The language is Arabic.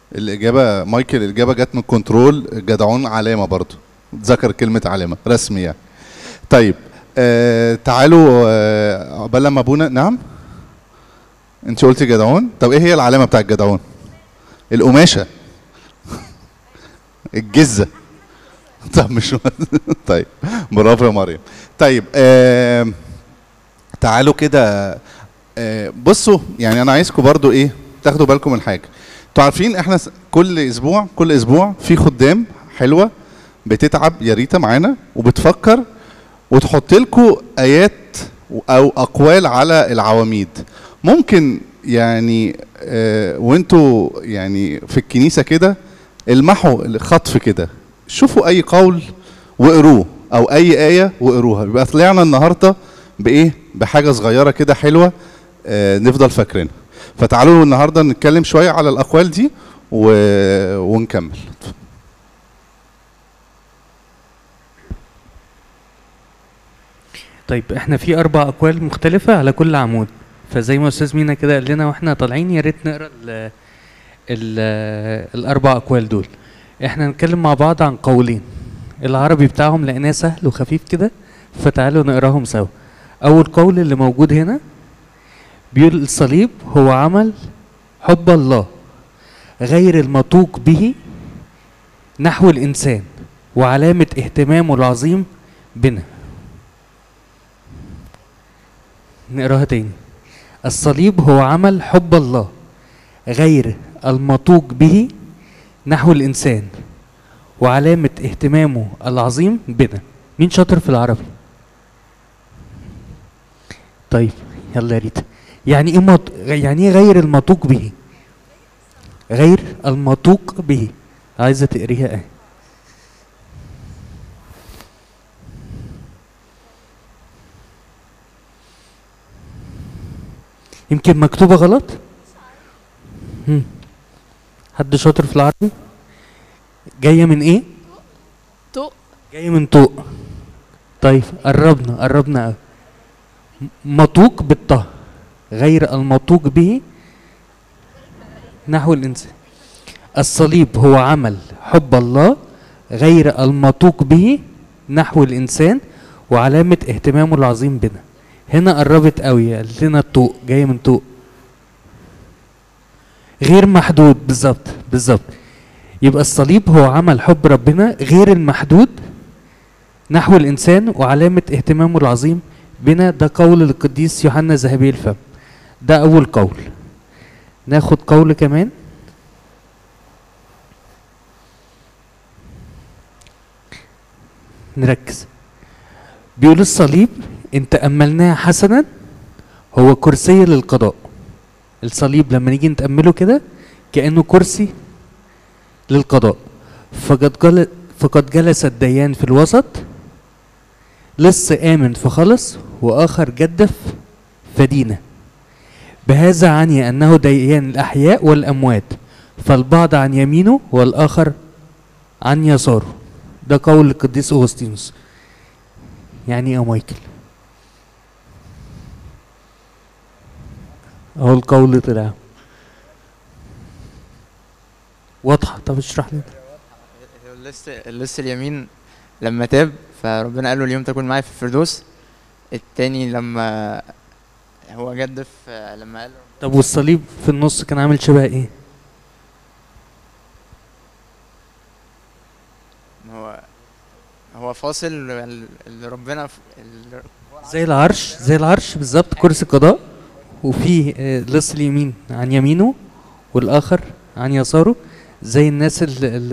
الاجابه مايكل، الاجابه جت من كنترول. جدعون علامه برضو، ذكر كلمه علامه رسمي يعني. طيب تعالوا عقبال لما ابونا. نعم انت قلتي جدعون. طب ايه هي العلامه بتاع الجدعون؟ القماشه الجزه. طب مش طيب برافو يا مريم. طيب تعالوا كده بصوا، يعني انا عايزكم برضو ايه تاخدوا بالكم من حاجه. انتوا عارفين احنا كل اسبوع في خدام حلوه بتتعب يا ريتا معانا وبتفكر وتحط لكم ايات او اقوال على العواميد. ممكن يعني وانتوا يعني في الكنيسه كده المحوا خطف كده، شوفوا اي قول واقروه او اي ايه واقروها، يبقى طلعنا النهارده بايه؟ بحاجه صغيره كده حلوه نفضل فاكرينها. فتعالوا النهارده نتكلم شويه على الاقوال دي ونكمل. طيب احنا في 4 اقوال مختلفة على كل عمود، فزي ما استاذ مينا كده قال لنا واحنا طالعين يا ريت نقرا ال4 اقوال دول. احنا هنتكلم مع بعض عن قولين، العربي بتاعهم لقيناه سهل وخفيف كده، فتعالوا نقراهم سوا. اول قول اللي موجود هنا بيقول الصليب هو عمل حب الله غير المطوق به نحو الانسان وعلامة اهتمامه العظيم بنا. نقراها تاني. الصليب هو عمل حب الله غير المطوق به نحو الإنسان وعلامة اهتمامه العظيم بنا. مين شاطر في العربي؟ طيب يلا يا ريت. يعني ايه يعني ايه غير المطوق به؟ غير المطوق به، عايزة تقريها ايه؟ يمكن مكتوبة غلط؟ حد شاطر في العربي؟ جاية من ايه؟ طوق. جاية من طوق. طيب قربنا قوي. مطوق بالطه، غير المطوق به نحو الإنسان. الصليب هو عمل حب الله غير المطوق به نحو الإنسان وعلامة اهتمامه العظيم بنا. هنا قربت قوي، قالت لنا الطوق، جايه من طوق. غير محدود، بالظبط. يبقى الصليب هو عمل حب ربنا غير المحدود نحو الانسان وعلامه اهتمامه العظيم بنا. ده قول القديس يوحنا ذهبي الفم. ده اول قول. ناخد قول كمان. نركز. بيقول الصليب ان تأملناه حسنا هو كرسي للقضاء. الصليب لما نيجي نتأمله كده كأنه كرسي للقضاء. فقد جلس الديان في الوسط، لص آمن فخلص وآخر جدف فدينة. بهذا عني أنه ديان الأحياء والأموات، فالبعض عن يمينه والآخر عن يساره. ده قول القديس أغسطينوس. يعني ايه يا مايكل؟ اهو القول طلع واضحه. طب اشرح لي. اللص اليمين لما تاب فربنا قال له اليوم تكون معايا في الفردوس. التاني لما هو جدف لما قال له. طب والصليب في النص كان عامل شبه ايه؟ هو فاصل اللي ربنا زي العرش بالظبط، كرسي قضاء، وفيه لص اليمين عن يمينه والاخر عن يساره، زي الناس اللي